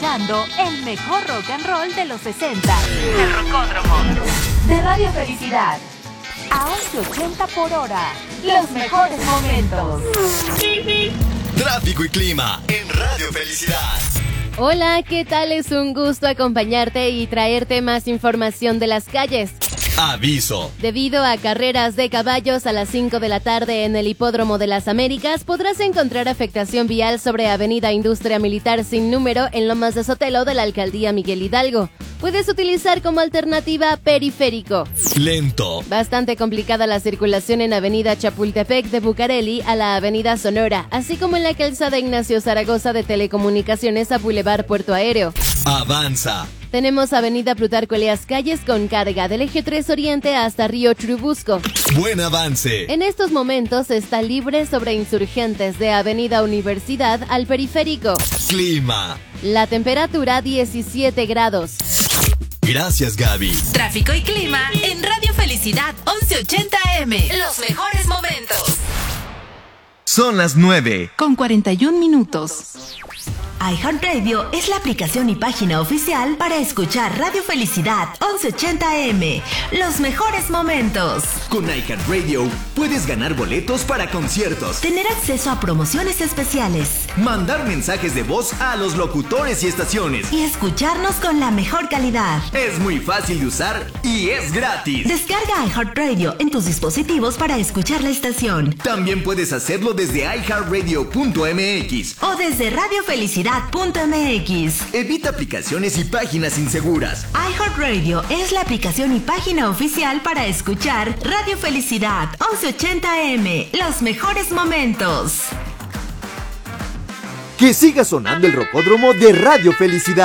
escuchando el mejor rock and roll de los 60. El Rocódromo de Radio Felicidad. A 1180 por hora. Los mejores momentos. Tráfico y clima en Radio Felicidad. Hola, ¿qué tal? Es un gusto acompañarte y traerte más información de las calles. Aviso. Debido a carreras de caballos a las 5 de la tarde en el Hipódromo de las Américas, podrás encontrar afectación vial sobre Avenida Industria Militar sin número en Lomas de Sotelo de la Alcaldía Miguel Hidalgo. Puedes utilizar como alternativa Periférico. Lento. Bastante complicada la circulación en Avenida Chapultepec de Bucareli a la Avenida Sonora, así como en la calzada Ignacio Zaragoza de Telecomunicaciones a Boulevard Puerto Aéreo. Avanza. Tenemos Avenida Plutarco Elías Calles con carga del eje 3 Oriente hasta Río Churubusco. Buen avance. En estos momentos está libre sobre Insurgentes de Avenida Universidad al Periférico. Clima. La temperatura 17 grados. Gracias, Gaby. Tráfico y clima en Radio Felicidad 1180 AM. Los mejores momentos. Son las 9:41. iHeartRadio es la aplicación y página oficial para escuchar Radio Felicidad 1180 AM. Los mejores momentos. Con iHeartRadio puedes ganar boletos para conciertos, Tener acceso a promociones especiales mandar mensajes de voz a los locutores y estaciones. y escucharnos con la mejor calidad. Es muy fácil de usar y es gratis. Descarga iHeartRadio en tus dispositivos para escuchar la estación También puedes hacerlo desde iHeartRadio.mx. o desde radiofelicidad.mx. Evita aplicaciones y páginas inseguras. iHeartRadio es la aplicación y página oficial para escuchar Radio Felicidad 1180 AM. Los mejores momentos. Que siga sonando el Rocódromo de Radio Felicidad.